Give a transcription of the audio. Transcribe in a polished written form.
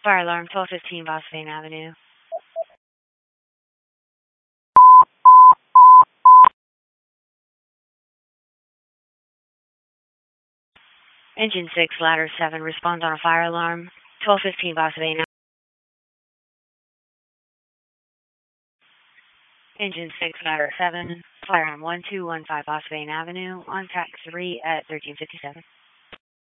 Fire alarm 1215 Boston Avenue. Engine 6, ladder 7, responds on a fire alarm 1215 Boston Avenue. Engine 6, ladder 7, fire on 1215 Boston Avenue, on track 3 at 1357.